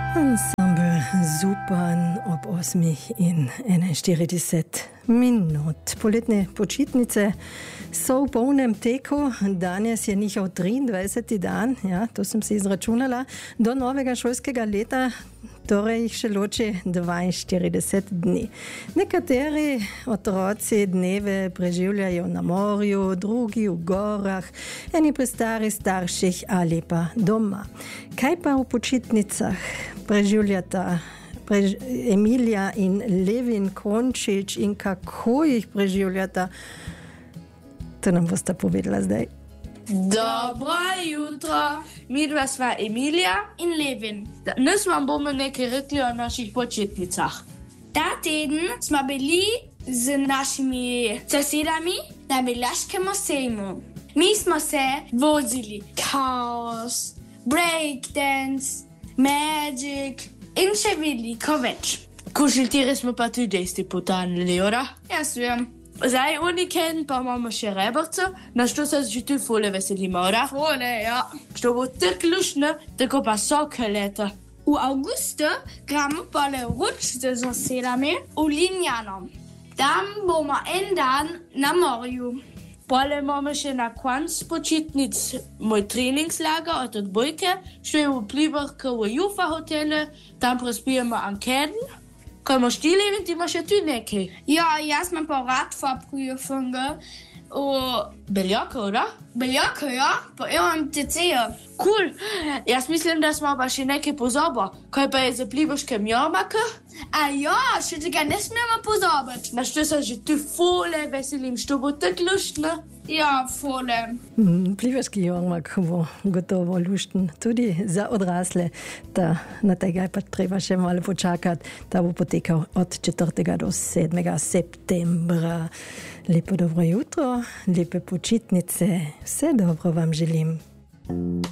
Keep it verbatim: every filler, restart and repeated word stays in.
Ensemble Zupan ob osmih in enainštirideset minut. Poletne počitnice so v polnem teku. Danes je njihov triindvajseti dan, ja, to sem si izračunala, do novega šolskega leta, torej jih še loči dvainštirideset dni. Nekateri otroci dneve preživljajo na morju, drugi v gorah, eni pri starih starših ali pa doma. Kaj pa v počitnicah preživljata prež... Emilija in Levin Končič in kako jih preživljata? To nam bosta povedala zdaj. Dobro jutro, mi dva sva Emilija in Levin. Danes vam bomo nekaj rekli o naših počitnicah. Ta teden smo bili z našimi sosedami na Miljaškem sejmu. Mi smo se vozili kaos, breakdance, magic in še veliko več. Košiltire smo pa tudi isti potanili, ora? Jaz vem. Zdaj uniken pa imamo še rebrce, na što se že tu fole veselimo, ora? Fole, ja. Što bo tak luštno, tako pa soke leta. V avgustu gremo pole ruč z sosedami v Linjano. Tam bomo en dan na morju. Pole imamo še na konc počitnic moj treningslager od odbojke, što je v Pliberke v Jufa hotele, tam prespijemo anketen. Kaj imaš ti, Levin, ti imaš še tu nekaj? Ja, jaz imam pa radfabrikfunge v Beljaka, ora? Beljaka, ja, pa imam te cejo. Cool. Jaz mislim, da smo pa še nekaj pozabo. Kaj pa je za pliberške jarmarke? A ja, še tega ne smemo pozabiti. Na što se že tu fole veselim, što bo tak luštno. Ja, fole. Mm, pliberški jarmark bo gotovo lušten tudi za odrasle. Da na tega je pa treba še malo počakati. Ta bo potekal od četrtega do sedmega septembra. Lepo dobro jutro, lepe počitnice. Vse dobro vam želim.